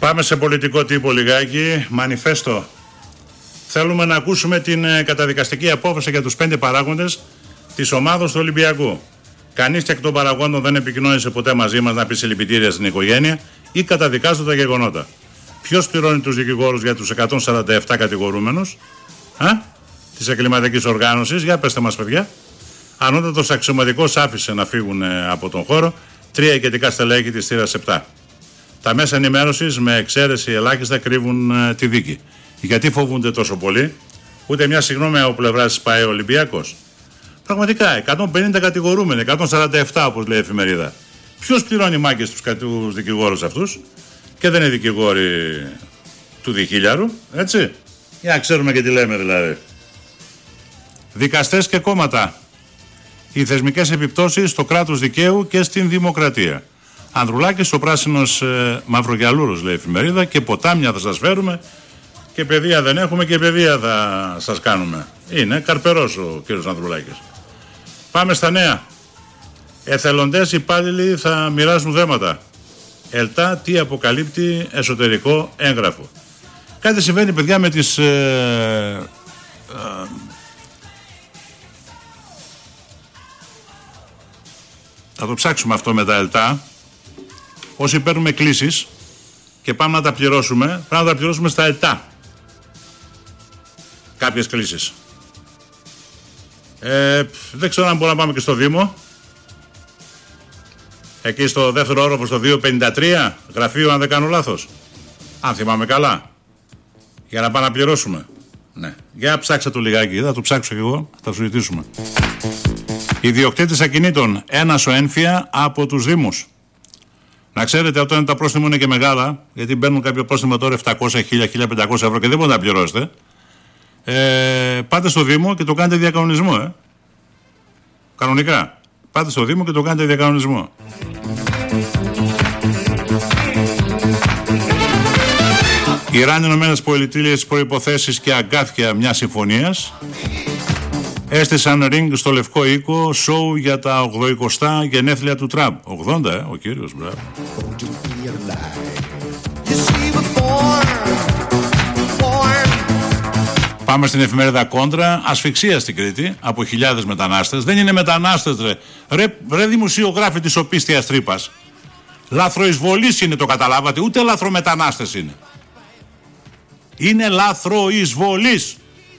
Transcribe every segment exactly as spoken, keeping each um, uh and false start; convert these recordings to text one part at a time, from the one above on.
Πάμε σε πολιτικό τύπο λιγάκι. Μανιφέστο. Θέλουμε να ακούσουμε την καταδικαστική απόφαση για τους πέντε παράγοντες της ομάδος του Ολυμπιακού. Κανείς και εκ των παραγόντων δεν επικοινώνησε ποτέ μαζί μας να πει συλληπιτήρια στην οικογένεια ή καταδικάζονται τα γεγονότα. Ποιος πληρώνει τους δικηγόρους για τους εκατόν σαράντα επτά κατηγορούμενους της εγκληματικής οργάνωσης? Για πέστε μας, παιδιά. Ανώτατος αξιωματικός άφησε να φύγουν από τον χώρο τρία ηγετικά στελέχη της θύρας επτά. Τα μέσα ενημέρωσης, με εξαίρεση ελάχιστα, κρύβουν ε, τη δίκη. Γιατί φοβούνται τόσο πολύ? Ούτε μια συγγνώμη από πλευράς της ΠΑΕ Ολυμπιακός. Πραγματικά, εκατόν πενήντα κατηγορούμενοι, εκατόν σαράντα επτά όπως λέει η εφημερίδα. Ποιος πληρώνει μάγκες τους, τους δικηγόρους αυτούς? Και δεν είναι δικηγόροι του διχίλιαρου, έτσι. Για να ξέρουμε και τι λέμε δηλαδή. Δικαστές και κόμματα. Οι θεσμικές επιπτώσεις στο κράτος δικαίου και στην δημοκρατία. Ανδρουλάκης, ο πράσινος ε, μαυρογιαλούρος, λέει η εφημερίδα, και ποτάμια θα σας φέρουμε και παιδεία δεν έχουμε και παιδεία θα σας κάνουμε. Είναι καρπερός ο κύριος Ανδρουλάκης. Πάμε στα νέα. Εθελοντές υπάλληλοι θα μοιράζουν δέματα. ΕΛΤΑ τι αποκαλύπτει εσωτερικό έγγραφο. Κάτι συμβαίνει, παιδιά, με τις... Ε, ε, θα το ψάξουμε αυτό με τα ΕΛΤΑ. Όσοι παίρνουμε κλήσεις και πάμε να τα πληρώσουμε, πρέπει να τα πληρώσουμε στα ΕΛΤΑ. Κάποιες κλήσεις. Ε, δεν ξέρω αν μπορούμε να πάμε και στο Δήμο. Εκεί στο δεύτερο όροφο, στο δύο πενήντα τρία, γραφείο, αν δεν κάνω λάθος. Αν θυμάμαι καλά. Για να πάμε να πληρώσουμε. Ναι. Για ψάξτε το λιγάκι, θα το ψάξω και εγώ, θα το συζητήσουμε. Ιδιοκτήτης ακινήτων, ένασο ένφια από τους Δήμους. Να ξέρετε, όταν τα πρόστιμα είναι και μεγάλα, γιατί μπαίνουν κάποιο πρόστιμα τώρα επτακόσια, χίλια, χίλια πεντακόσια ευρώ και δεν μπορείτε να πληρώσετε, ε, πάτε στο Δήμο και το κάνετε διακανονισμό. Ε. Κανονικά. Πάτε στο Δήμο και το κάνετε διακανονισμό. Ιράν, Ηνωμένες Πολιτείες, προϋποθέσεις και αγκάθια μιας συμφωνίας. Έστησαν ring στο Λευκό Οίκο, σοου για τα ογδοηκοστά γενέθλια του Τραμπ. ογδόντα, ε, ο κύριος, μπράβο. Πάμε στην εφημερίδα Κόντρα. Ασφυξία στην Κρήτη από χιλιάδες μετανάστες. Δεν είναι μετανάστες, ρε. Ρε, ρε δημοσιογράφοι της οπίστιας τρύπας. Λαθροεισβολής είναι, το καταλάβατε? Ούτε λαθρομετανάστες είναι. Είναι λαθροεισβολής.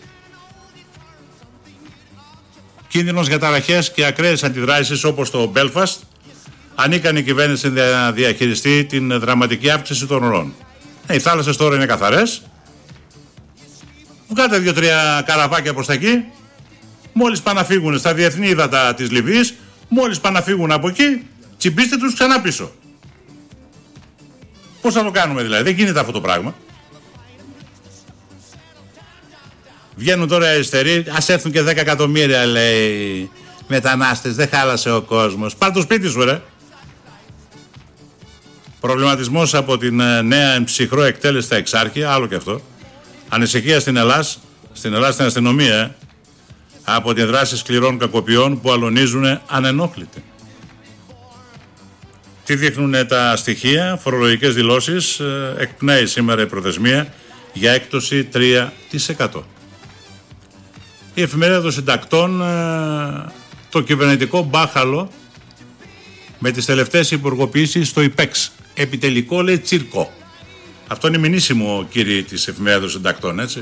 Κίνδυνος για ταραχές και ακραίες αντιδράσεις όπως το Belfast. Ανίκανη η κυβέρνηση να διαχειριστεί την δραματική αύξηση των ροών. Ε, οι θάλασσες τώρα είναι καθαρές. Βγάλτε δύο-τρία καραβάκια προς τα εκεί. Μόλις πάνε να φύγουν στα διεθνή ύδατα της Λιβύης, μόλις πάνε να φύγουν από εκεί, τσιμπήστε τους ξανά πίσω. Πώς θα το κάνουμε δηλαδή? Δεν γίνεται αυτό το πράγμα. Βγαίνουν τώρα οι αριστεροί, ας έρθουν και δέκα εκατομμύρια, λέει, μετανάστες, δεν χάλασε ο κόσμος. Πάρ' το σπίτι σου, ρε. Προβληματισμός από την νέα εμψυχρό εκτέλεση στα Εξάρχεια, άλλο και αυτό. Ανησυχία στην Ελλάδα, στην Ελλάδα στην αστυνομία, ε, από την δράση σκληρών κακοποιών που αλωνίζουν ανενόχλητοι. Τι δείχνουν τα στοιχεία? Φορολογικές δηλώσεις, ε, εκπνέει σήμερα η προθεσμία για έκπτωση τρία τοις εκατό. Η εφημερίδα των συντακτών, ε, το κυβερνητικό μπάχαλο με τις τελευταίες υπουργοποιήσεις στο ΙΠΕΞ. Επιτελικό, λέει, τσίρκο. Αυτό είναι μηνύσιμο, κύριοι της εφημερίδας των συντακτών, έτσι.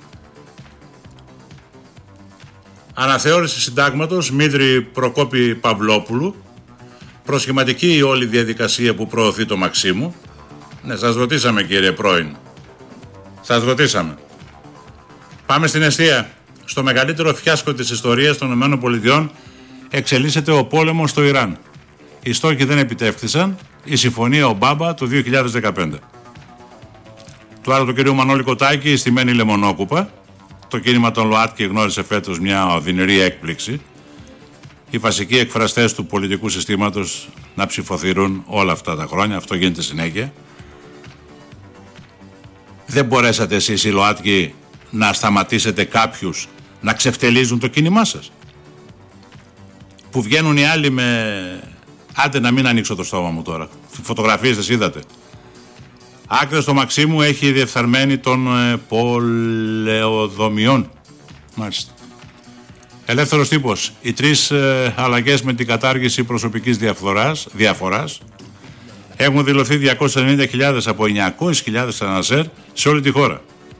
Αναθεώρηση συντάγματος, Μήτρη Προκόπη Παυλόπουλου. Προσχηματική η όλη διαδικασία που προωθεί το Μαξίμου. Ναι, σας ρωτήσαμε, κύριε πρώην. Σας ρωτήσαμε. Πάμε στην εστία. Στο μεγαλύτερο φιάσκο της ιστορίας των ΗΠΑ εξελίσσεται ο πόλεμος στο Ιράν. Οι στόχοι δεν επιτεύχθησαν. Η συμφωνία Ομπάμα του δύο χιλιάδες δεκαπέντε. Του άλλου του κ. Μανώλη Κοτάκη, στημένη λεμονόκουπα. Το κίνημα των ΛΟΑΤΚΙ γνώρισε φέτος μια οδυνηρή έκπληξη. Οι βασικοί εκφραστές του πολιτικού συστήματος να ψηφοθυρούν όλα αυτά τα χρόνια. Αυτό γίνεται συνέχεια. Δεν μπορέσατε εσείς οι ΛΟΑΤΚΙ να σταματήσετε κάποιους να ξεφτελίζουν το κίνημά σας? Που βγαίνουν οι άλλοι με... Άντε να μην ανοίξω το στόμα μου τώρα. Φωτογραφίες τις είδατε. Άκρες στο Μαξίμου έχει διεφθαρμένη των ε, πολεοδομιών. Μάλιστα. Ελεύθερος τύπος. Οι τρεις ε, αλλαγές με την κατάργηση προσωπικής διαφοράς, διαφοράς έχουν δηλωθεί διακόσιες ενενήντα χιλιάδες από εννιακόσιες χιλιάδες αναζέρ σε όλη τη χώρα.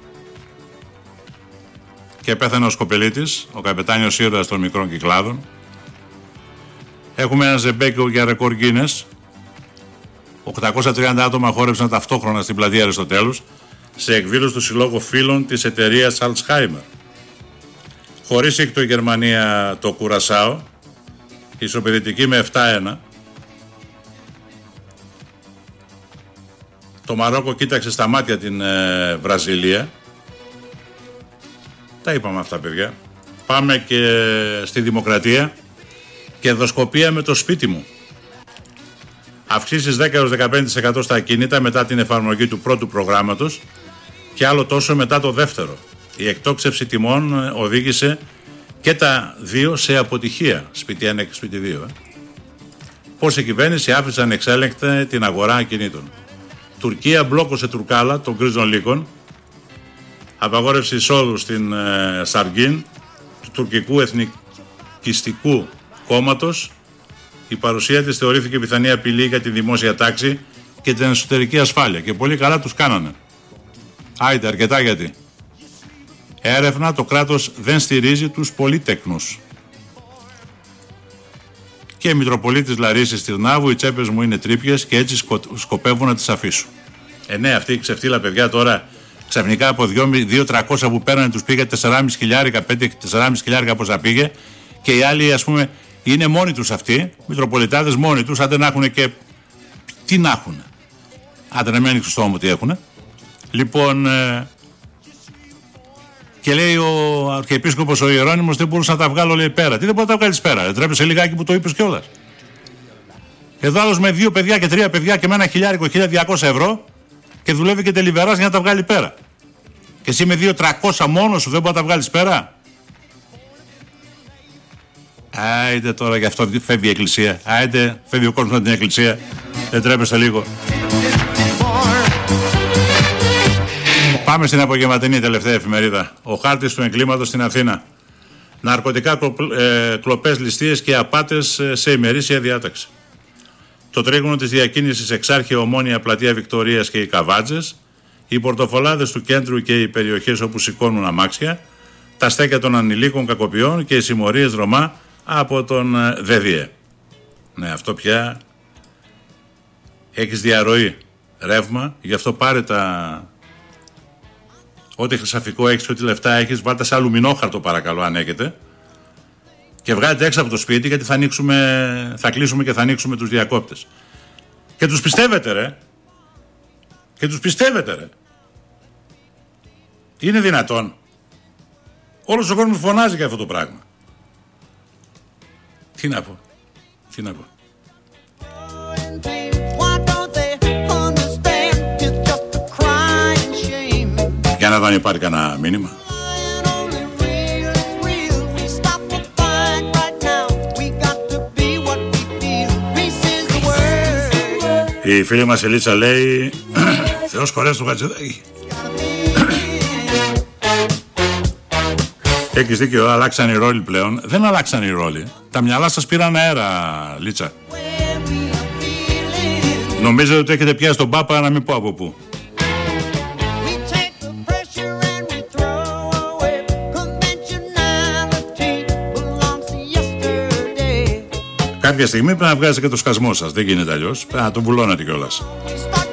Και πέθανε ο Σκοπελίτης, ο καπετάνιος ήρωας των μικρών κυκλάδων. Έχουμε ένα ζεμπέκιο για ρεκόρ Guinness. οκτακόσια τριάντα άτομα χόρεψαν ταυτόχρονα στην πλατεία Αριστοτέλους σε εκδήλωση του Συλλόγου Φίλων της εταιρείας Alzheimer. Χωρίστηκε η Γερμανία το Κουρασάο, ισοπεδητική με επτά ένα. Το Μαρόκο κοίταξε στα μάτια την ε, Βραζιλία. Τα είπαμε αυτά, παιδιά. Πάμε και στη Δημοκρατία. Κερδοσκοπία με το σπίτι μου. Αυξήσεις δέκα έως δεκαπέντε τοις εκατό στα ακίνητα μετά την εφαρμογή του πρώτου προγράμματος και άλλο τόσο μετά το δεύτερο. Η εκτόξευση τιμών οδήγησε και τα δύο σε αποτυχία. Σπίτι ένα και σπίτι δύο. Ε. Πώς η κυβέρνηση άφησε ανεξέλεγκτα την αγορά ακινήτων. Τουρκία μπλόκωσε Τουρκάλα των γκρίζων λύκων. Απαγόρευση εισόδου στην ε, Σαργίν του τουρκικού εθνικιστικού κόμματος. Η παρουσία της θεωρήθηκε πιθανή απειλή για τη δημόσια τάξη και την εσωτερική ασφάλεια. Και πολύ καλά τους κάνανε. Άιτε, αρκετά γιατί. Έρευνα, το κράτος δεν στηρίζει τους πολύτεκνους. Και η Μητροπολίτης Λαρίσης Τυρνάβου, οι τσέπες μου είναι τρύπιες και έτσι σκο, σκοπεύω να τις αφήσω. Ε, ναι, αυτή η ξεφτύλα, παιδιά, τώρα ξαφνικά από δύο χιλιάδες τριακόσια που παίρνανε τους πήγε τεσσεράμισι χιλιάρικα, πέντε τεσσεράμισι χιλιάρικα πόσα πήγε και οι άλλοι, ας πούμε, είναι μόνοι τους αυτοί, Μητροπολιτάδες μόνοι τους, άντε να έχουν και. Τι να έχουν. Άντε να μην ανοίξει το στόμα τι έχουν. Λοιπόν. Ε... Και λέει ο Αρχιεπίσκοπος ο Ιερώνυμος δεν μπορούσα να τα βγάλω, λέει, πέρα. Τι δεν μπορεί να τα βγάλεις πέρα. Δεν τρέπεσαι λιγάκι που το είπες κιόλας. Εδώ άλλος με δύο παιδιά και τρία παιδιά και με ένα χιλιάρικο, χίλια διακόσια ευρώ και δουλεύει και τελειβεράς για να τα βγάλει πέρα. Και εσύ με δύο τριακόσια μόνος σου δεν μπορεί να τα βγάλεις πέρα. Άιντε τώρα, γι' αυτό φεύγει η Εκκλησία. Άιντε, φεύγει ο κόσμος από την Εκκλησία. Δεν τρέπεσαι λίγο. Πάμε στην απογευματινή τελευταία εφημερίδα. Ο χάρτης του εγκλήματος στην Αθήνα. Ναρκωτικά κλοπές, ληστείες και απάτες σε ημερήσια διάταξη. Το τρίγωνο της διακίνησης Εξάρχεια, Ομόνια, Πλατεία Βικτωρίας και οι Καβάτζες. Οι πορτοφολάδες του κέντρου και οι περιοχές όπου σηκώνουν αμάξια. Τα στέκια των ανηλίκων κακοποιών και οι συμμορίες Ρωμά από τον ΔΔΕ. Ναι, αυτό πια έχεις διαρροή ρεύμα, γι' αυτό πάρε τα. Ό,τι χρυσαφικό έχεις, ό,τι λεφτά έχεις, βάλτε σε αλουμινόχαρτο παρακαλώ αν έχετε και βγάλετε έξω από το σπίτι γιατί θα, ανοίξουμε, θα κλείσουμε και θα ανοίξουμε τους διακόπτες. Και τους πιστεύετε ρε. Και τους πιστεύετε ρε. Είναι δυνατόν. Όλος ο κόσμος φωνάζει για αυτό το πράγμα. Τι να πω. Τι να πω. Για να δω αν υπάρχει κανένα μήνυμα. Η φίλη μας Ελίτσα λέει Θεός χωρέσει το Χατζηδάκη. Έχεις δίκιο, αλλάξαν οι ρόλοι πλέον. Δεν αλλάξαν οι ρόλοι. Τα μυαλά σας πήραν αέρα, Λίτσα. Νομίζετε ότι έχετε πιάσει τον Πάπα, να μην πω από πού. Κάποια στιγμή πρέπει να βγάζετε και το σκασμό σας. Δεν γίνεται αλλιώς. Πρέπει να τον βουλώνετε κιόλας.